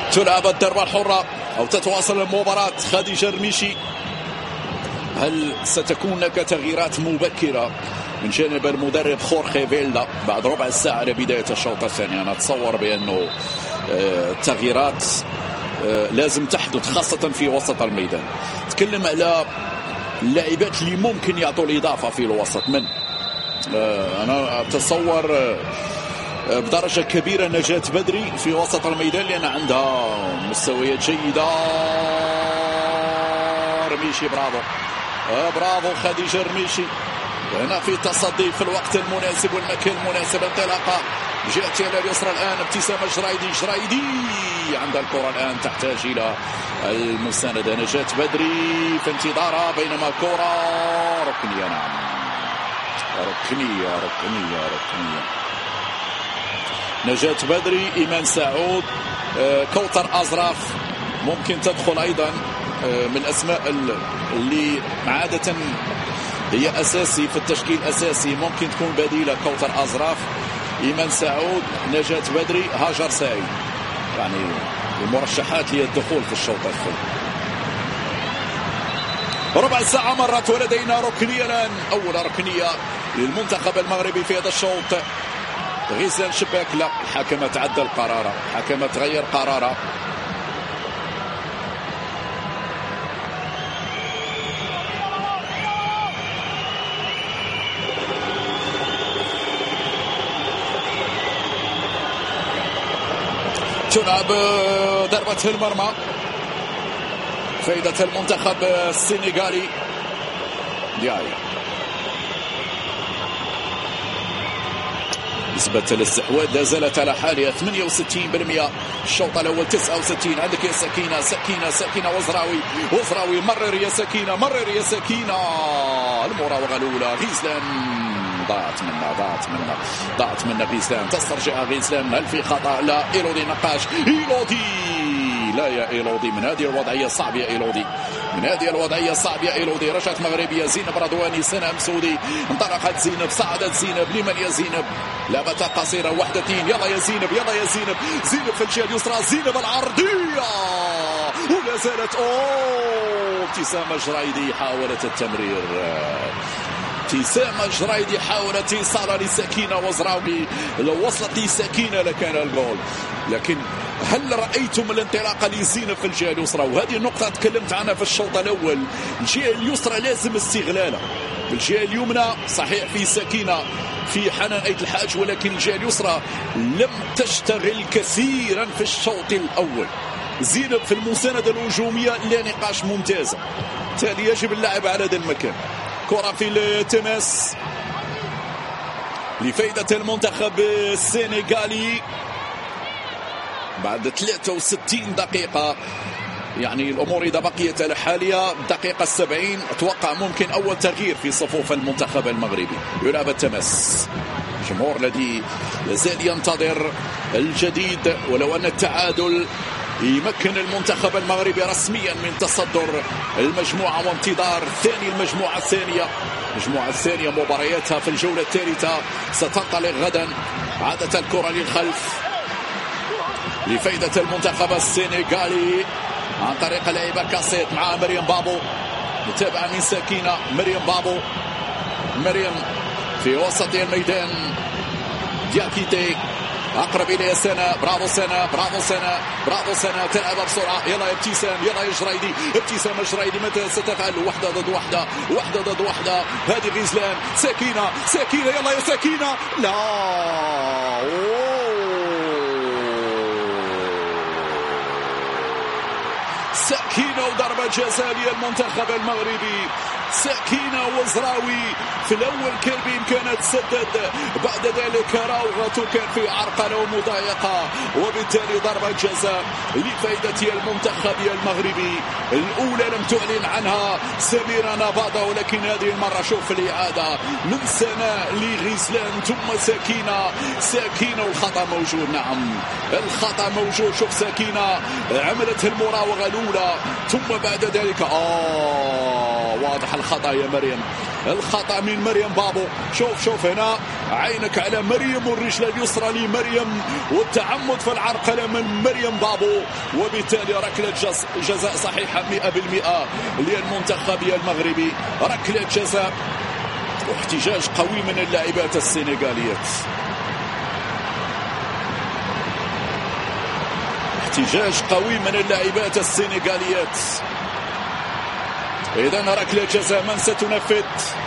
تلعب الضربة الحرة أو تتواصل المباراة. خديجة الرميشي، هل ستكون هناك تغييرات مبكرة من جانب المدرب خورخي فيلدا بعد ربع ساعة على بداية الشوط الثاني؟ أنا أتصور بأنه التغييرات لازم تحدث خاصة في وسط الميدان. تكلم على اللاعبات اللي ممكن يعطوا الإضافة في الوسط. من أنا أتصور بدرجة كبيرة نجاة بدري في وسط الميدان لأن عندها مستويات جيدة. رميشي برافو خديجة رميشي هنا في التصدي في الوقت المناسب والمكان المناسب. انطلاقة جهة على اليسرى الآن ابتسامة جرايدي عندها الكرة الآن تحتاج إلى المساندة. نجاة بدري في انتظارها بينما كرة ركنية. نعم ركنية. نجاة بدري، إيمان سعود، كوثر أزرف ممكن تدخل أيضا من الأسماء اللي عادة هي أساسي في التشكيل الأساسي. ممكن تكون بديلة كوثر أزرف، إيمان سعود، نجاة بدري، هاجر سعيد، يعني المرشحات للدخول في الشوط الثاني. ربع ساعة مرت ولدينا ركنية الآن، أول ركنية للمنتخب المغربي في هذا الشوط. غيسان شباك، لا، الحكم تعدل قراره، الحكم تغير قراره. تلعب ضربة المرمى فائدة المنتخب السنغالي. دياي نسبة الاستحواذ لا زالت على حالها 68%. الشوط الأول 69. عندك يا سكينة وزراوي مرر يا سكينة المراوغة الأولى. غيسلان ضاعت منها غيسلان، تسترجع غيسلان. هل في خطأ؟ لا. إيلودي نقاش، لا يا إيلودي، من هذه الوضعية صعب يا إيلودي. رجعت مغربية زينب رضواني، سنة مسودي، انطلقت زينب، صعدت زينب. لمن يا زينب؟ لعبة قصيرة، 1-2. يلا يا زينب في الجهة اليسرى، زينب العرضية ولا زالت ابتسامة جرايدي حاولت التمرير. ابتسامة جرايدي حاولت إيصالها لسكينة وزراوي، لو وصلت لسكينة لكان الجول. لكن هل رأيتم الانطلاقة لزينب في الجهة اليسرى؟ وهذه النقطة تكلمت عنها في الشوط الأول. الجهة اليسرى لازم استغلالها. الجهة اليمنى صحيح في سكينة، في حنان أيت الحاج، ولكن الجهة اليسرى لم تشتغل كثيرا في الشوط الأول. زينب في المساندة الهجومية لا نقاش ممتازة، بالتالي يجب اللعب على هذا المكان. كرة في التماس لفائدة المنتخب السنغالي بعد 63 دقيقة. يعني الأمور إذا بقيت على حالها دقيقة 70 أتوقع ممكن أول تغيير في صفوف المنتخب المغربي. يلعب التماس، الجمهور الذي يزال ينتظر الجديد، ولو أن التعادل يمكن المنتخب المغربي رسميا من تصدر المجموعة وانتظار ثاني المجموعة الثانية مبارياتها في الجولة الثالثة ستنطلق غدا. عادت الكرة للخلف لفائدة المنتخب السنغالي عن طريق لاعبة كاسيت مع مريم بابو، متابعة من سكينة. مريم في وسط الميدان، دياكيتي أقرب إلى سنة. برافو سنة تلعب بسرعة. يلا يا ابتسام، يلا يا جرايدي، ابتسامة جرايدي متى ستفعل؟ واحدة ضد واحدة. هذه غيزلان، سكينة يلا يا سكينة، لا سكينة وضربة جزاء للمنتخب المغربي. سكينة وزراوي في الأول كان بإمكانها تسدد، بعد ذلك راوغته كان في عرقلة ومضايقة، وبالتالي ضربة جزاء لفائدة المنتخب المغربي. الأولى لم تعلن عنها سميرة نافادا، ولكن هذه المرة شوف الإعادة من سنة لغيسلان ثم سكينة والخطأ موجود. نعم الخطأ موجود. شوف سكينة عملت المراوغة الأولى ثم بعد ذلك واضح. الخطأ يا مريم، الخطأ من مريم بابو. شوف هنا عينك على مريم والرجل اليسرى لمريم والتعمد في العرقلة من مريم بابو، وبالتالي ركلة جزاء صحيحة 100% للمنتخب المغربي. ركلة جزاء واحتجاج قوي من اللاعبات السنغاليات، احتجاج قوي من اللاعبات السنغاليات. إذن ركلة جزاء، من ستنفذ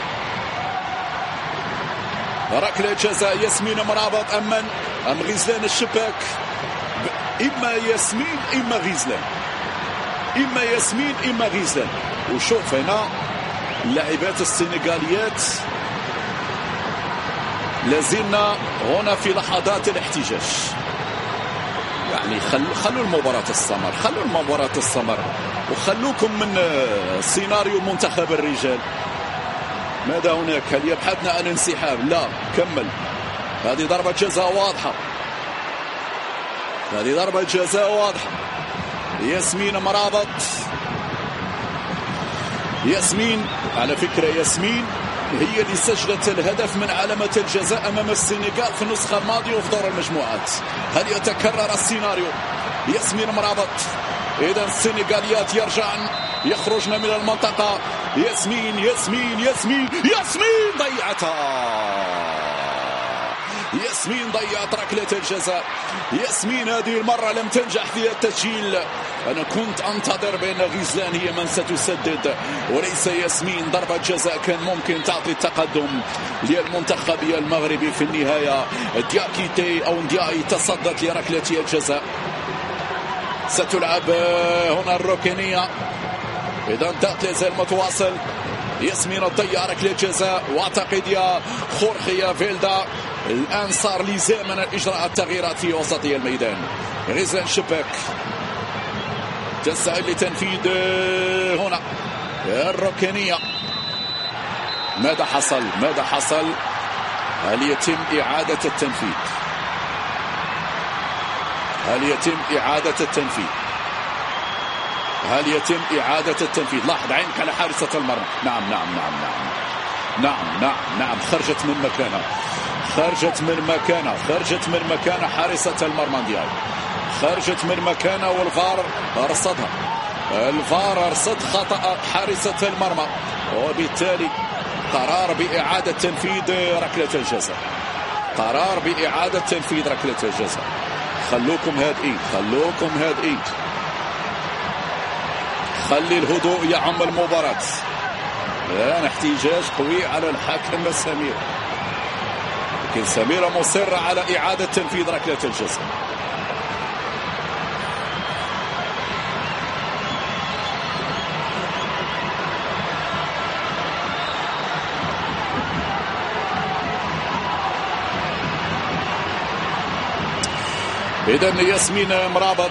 ركلة جزاء؟ ياسمين مرابط أم غزلان الشباك؟ إما ياسمين إما غزلان، إما ياسمين إما غزلان. وشوف هنا اللاعبات السنغاليات لازلنا هنا في لحظات الاحتجاج. يعني خلوا المباراة السمر، خلوا المباراة السمر، وخلوكم من سيناريو منتخب الرجال. ماذا هناك؟ هل يبحثنا عن انسحاب؟ لا، كمل. هذه ضربة جزاء واضحة، هذه ضربة جزاء واضحة. ياسمين مرابط، ياسمين على فكرة، ياسمين هي اللي سجلت الهدف من علامة الجزاء أمام السنغال في النسخة الماضية وفي دور المجموعات. هل يتكرر السيناريو؟ ياسمين مرابط. إذا السنغاليات يرجعن، يخرجن من المنطقة. ياسمين ياسمين ياسمين ياسمين ضيعتها، ياسمين ضيعت ركلة الجزاء. ياسمين هذه المرة لم تنجح في التسجيل. أنا كنت أنتظر بأن غزلان هي من ستسدد وليس ياسمين. ضربة جزاء كان ممكن تعطي التقدم للمنتخب المغربي. في النهاية دياكيتي أو ندياي تصدت لركلة الجزاء. ستلعب هنا الركنية، إذا الضغط لازال متواصل. ياسمين تضيع ركلة جزاء، واعتقد يا خورخي فيلدا الآن صار لزاما من إجراء التغييرات في وسطي الميدان. غزلان شباك تسعى لتنفيذ هنا الركنية. ماذا حصل؟ ماذا حصل؟ هل يتم إعادة التنفيذ؟ هل يتم إعادة التنفيذ؟ هل يتم إعادة التنفيذ؟ لاحظ عينك على حارسة المرمى. نعم نعم نعم نعم نعم نعم نعم، خرجت من مكانها، خرجت من مكانها، خرجت من مكانها حارسة المرمى ديالها، خرجت من مكانها، والفار رصدها. الفار رصد خطأ حارسة المرمى، وبالتالي قرار بإعادة تنفيذ ركلة الجزاء. قرار بإعادة تنفيذ ركلة الجزاء. خلوكم هادئين، خلوكم هادئين، خلي الهدوء يعم المباراة. الآن احتجاج قوي على الحكم سمير، لكن سميرة مصرة على إعادة تنفيذ ركلة الجزاء. إذن ياسمين مرابط،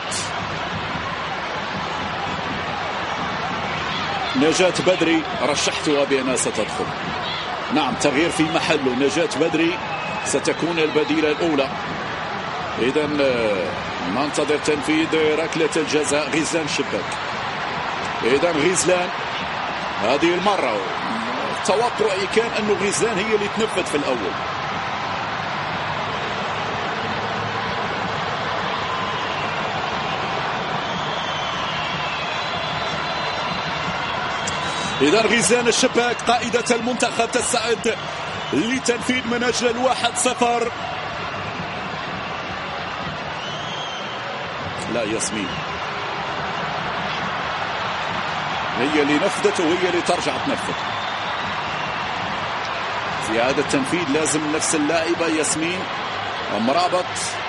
نجاة بدري رشحتها بأنها ستدخل. نعم، تغيير في محله. نجاة بدري ستكون البديلة الأولى. إذن ننتظر تنفيذ ركلة الجزاء. غزلان شباك. إذن غزلان هذه المرة توقعي كان أنه غزلان هي اللي تنفذ في الأول. إذا غزلان الشباك قائدة المنتخب تستعد لتنفيذ من أجل 1-0. لا، ياسمين هي اللي نفذت وهي اللي ترجع تنفذ. في هذا التنفيذ لازم نفس اللاعبة ياسمين مرابط